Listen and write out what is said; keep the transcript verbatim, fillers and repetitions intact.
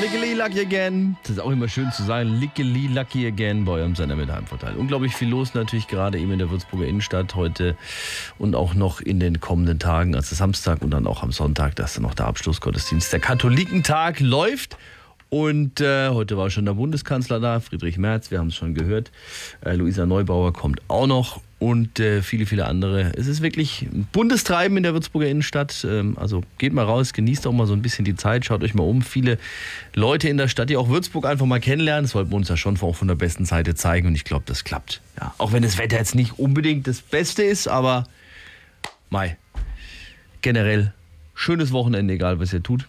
Lickily Lucky Again. Das ist auch immer schön zu sagen. Lickily Lucky Again bei eurem Sender mit Heimvorteil. Unglaublich viel los natürlich gerade eben in der Würzburger Innenstadt heute und auch noch in den kommenden Tagen, also Samstag und dann auch am Sonntag, dass dann noch der Abschlussgottesdienst. Der Katholikentag läuft. Und äh, heute war schon der Bundeskanzler da, Friedrich Merz, wir haben es schon gehört. Äh, Luisa Neubauer kommt auch noch und äh, viele, viele andere. Es ist wirklich ein buntes Treiben in der Würzburger Innenstadt. Ähm, also geht mal raus, genießt auch mal so ein bisschen die Zeit, schaut euch mal um. Viele Leute in der Stadt, die auch Würzburg einfach mal kennenlernen. Das wollten wir uns ja schon auch von der besten Seite zeigen und ich glaube, das klappt. Ja, auch wenn das Wetter jetzt nicht unbedingt das Beste ist, aber mei, generell schönes Wochenende, egal was ihr tut.